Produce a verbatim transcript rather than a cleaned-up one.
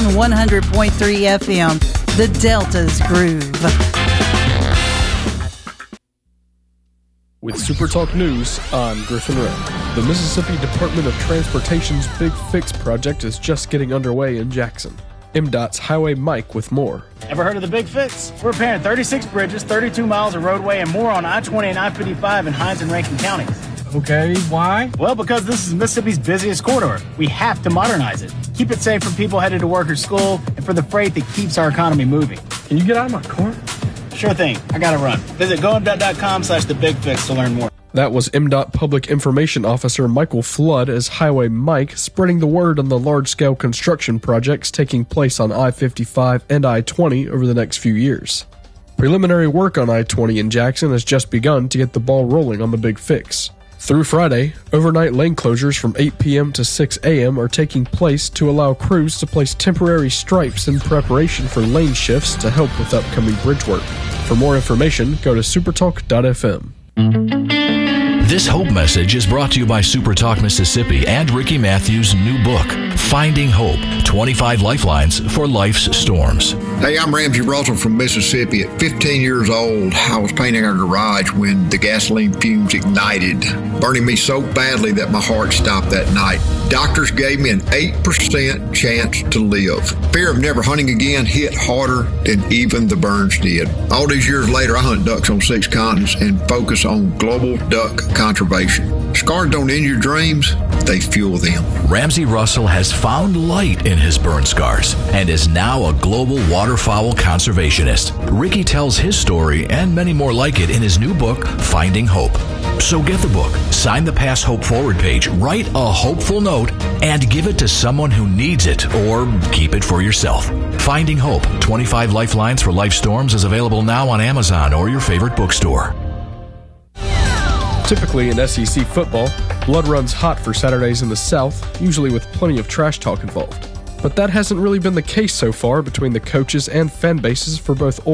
on one hundred point three F M, The Delta's Groove. With SuperTalk News, I'm Griffin Wren. The Mississippi Department of Transportation's Big Fix project is just getting underway in Jackson. M DOT's Highway Mike with more. Ever heard of the Big Fix? We're repairing thirty-six bridges, thirty-two miles of roadway, and more on I twenty and I fifty-five in Hinds and Rankin counties. Okay, why? Well, because this is Mississippi's busiest corridor. We have to modernize it. Keep it safe for people headed to work or school, and for the freight that keeps our economy moving. Can you get out of my car? Sure thing. I gotta run. Visit goemdot.com slash the big fix to learn more. That was M DOT Public Information Officer Michael Flood as Highway Mike, spreading the word on the large-scale construction projects taking place on I fifty-five and I twenty over the next few years. Preliminary work on I twenty in Jackson has just begun to get the ball rolling on the Big Fix. Through Friday, overnight lane closures from eight p.m. to six a.m. are taking place to allow crews to place temporary stripes in preparation for lane shifts to help with upcoming bridge work. For more information, go to supertalk dot f m. This Hope message is brought to you by SuperTalk Mississippi and Ricky Matthews' new book, Finding Hope, twenty-five Lifelines for Life's Storms. Hey, I'm Ramsey Russell from Mississippi. At fifteen years old, I was painting our garage when the gasoline fumes ignited, burning me so badly that my heart stopped that night. Doctors gave me an eight percent chance to live. Fear of never hunting again hit harder than even the burns did. All these years later, I hunt ducks on six continents and focus on global duck conservation. Scars don't end your dreams, they fuel them. Ramsey Russell has found light in his burn scars and is now a global waterfowl conservationist. Ricky tells his story and many more like it in his new book, Finding Hope. So get the book, sign the Pass Hope Forward page, write a hopeful note, and give it to someone who needs it, or keep it for yourself. Finding Hope, twenty-five Lifelines for Life Storms is available now on Amazon or your favorite bookstore. Typically in S E C football, blood runs hot for Saturdays in the South, usually with plenty of trash talk involved. But that hasn't really been the case so far between the coaches and fan bases for both